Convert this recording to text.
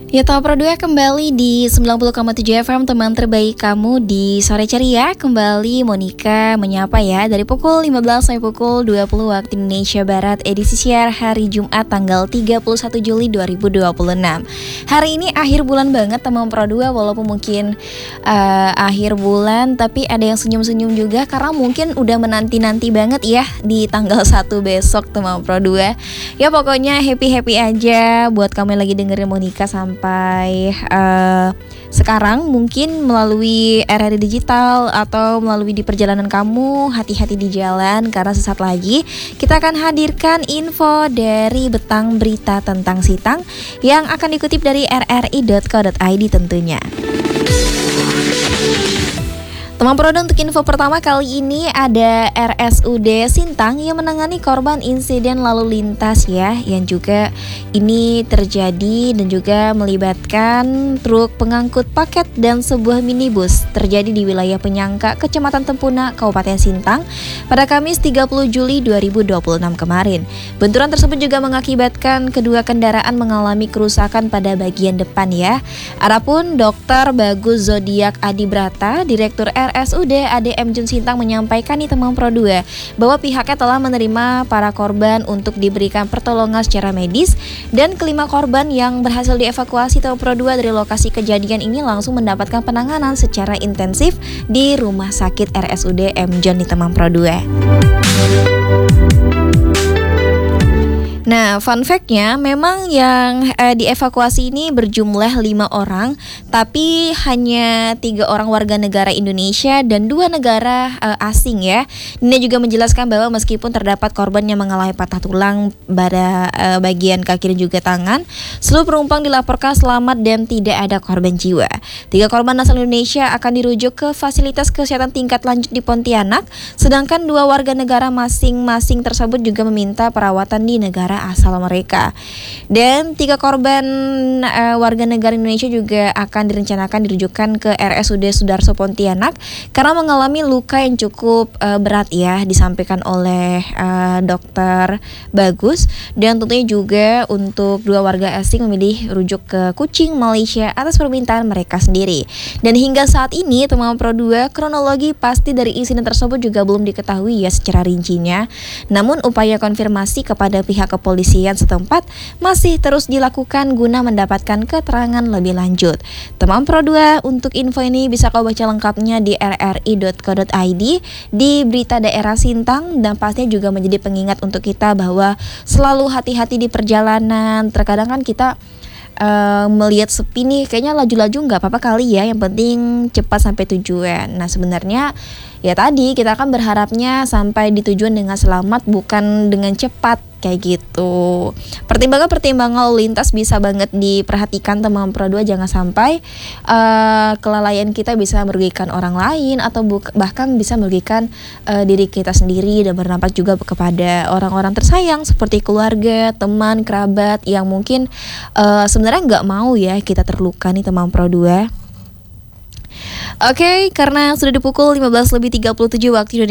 Ya, Top Pro 2 kembali di 90,7 FM, teman terbaik kamu di sore ceria. Kembali Monica menyapa ya, dari pukul 15 sampai pukul 20 waktu Indonesia Barat, edisi siar hari Jumat tanggal 31 Juli 2026. Hari ini akhir bulan banget teman Pro 2, walaupun mungkin akhir bulan, tapi ada yang senyum-senyum juga karena mungkin udah menanti-nanti banget ya di tanggal 1 besok teman Pro 2. Ya pokoknya happy-happy aja buat kamu yang lagi dengerin Monica sampai sekarang, mungkin melalui RRI Digital atau melalui di perjalanan kamu. Hati-hati di jalan karena sesaat lagi kita akan hadirkan info dari Betang Berita tentang Sitang yang akan dikutip dari rri.co.id tentunya. Teman Pro, untuk info pertama kali ini ada RSUD Sintang yang menangani korban insiden lalu lintas ya, yang juga ini terjadi dan juga melibatkan truk pengangkut paket dan sebuah minibus terjadi di wilayah Penyangka, Kecamatan Tempuna, Kabupaten Sintang pada Kamis 30 Juli 2026 kemarin. Benturan tersebut juga mengakibatkan kedua kendaraan mengalami kerusakan pada bagian depan ya. Adapun Dr. Bagus Zodiak Adibrata, Direktur RSUD ADM Jun Sintang menyampaikan di teman Pro 2 bahwa pihaknya telah menerima para korban untuk diberikan pertolongan secara medis, dan kelima korban yang berhasil dievakuasi teman Pro 2 dari lokasi kejadian ini langsung mendapatkan penanganan secara intensif di Rumah Sakit RSUD M Jun di teman Pro 2. Nah, fun fact-nya memang yang dievakuasi ini berjumlah 5 orang, tapi hanya 3 orang warga negara Indonesia dan 2 negara asing ya. Ini juga menjelaskan bahwa meskipun terdapat korban yang mengalami patah tulang pada bagian kaki dan juga tangan, seluruh penumpang dilaporkan selamat dan tidak ada korban jiwa. 3 korban asal Indonesia akan dirujuk ke fasilitas kesehatan tingkat lanjut di Pontianak, sedangkan 2 warga negara masing-masing tersebut juga meminta perawatan di negara asal mereka. Dan 3 korban warga negara Indonesia juga akan direncanakan dirujukan ke RSUD Sudarso Pontianak karena mengalami luka yang cukup berat ya, disampaikan oleh Dokter Bagus. Dan tentunya juga untuk 2 warga asing memilih rujuk ke Kuching, Malaysia atas permintaan mereka sendiri. Dan hingga saat ini teman Pro 2, kronologi pasti dari insiden tersebut juga belum diketahui ya secara rincinya. Namun upaya konfirmasi kepada pihak kepolisian setempat masih terus dilakukan guna mendapatkan keterangan lebih lanjut. Teman Pro 2, untuk info ini bisa kau baca lengkapnya di rri.co.id di berita daerah Sintang, dan pastinya juga menjadi pengingat untuk kita bahwa selalu hati-hati di perjalanan. Terkadang kan kita melihat sepi nih, kayaknya laju-laju nggak apa-apa kali ya, yang penting cepat sampai tujuan. Nah sebenarnya ya tadi kita akan berharapnya sampai di tujuan dengan selamat, bukan dengan cepat kayak gitu. Pertimbangan lalu lintas bisa banget diperhatikan teman Pro 2, jangan sampai kelalaian kita bisa merugikan orang lain atau bahkan bisa merugikan diri kita sendiri, dan berdampak juga kepada orang-orang tersayang seperti keluarga, teman, kerabat yang mungkin sebenarnya nggak mau ya kita terluka nih teman Pro 2. Oke, karena sudah di pukul 15:37 waktu Indonesia